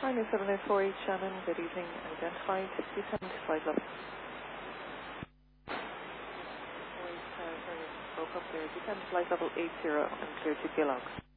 Minus 748 Shannon, good evening. Identified, descend to flight level. Sorry, broke up there. Descend to flight level 80 and clear to Gillogs.